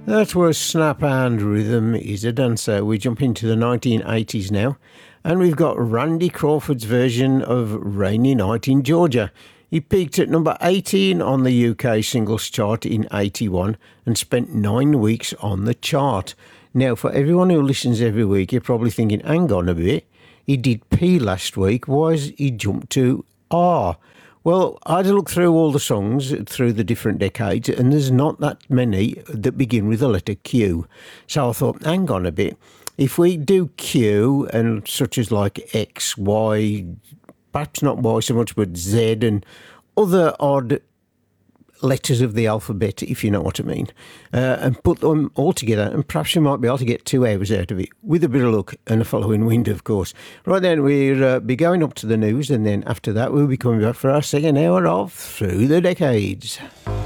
That was Snap and Rhythm is a Dancer. We jump into the 1980s now, and we've got Randy Crawford's version of Rainy Night in Georgia. He peaked at number 18 on the UK singles chart in 81 and spent 9 weeks on the chart. Now, for everyone who listens every week, you're probably thinking, hang on a bit, he did P last week, why has he jumped to R? Well, I had to look through all the songs through the different decades, and there's not that many that begin with the letter Q. So I thought, hang on a bit. If we do Q and such as like X, Y, perhaps not Y so much, but Z and other odd letters of the alphabet, if you know what I mean, and put them all together, and perhaps you might be able to get 2 hours out of it, with a bit of luck and a following wind, of course. Right then, we'll be going up to the news, and then after that, we'll be coming back for our second hour of Through the Decades.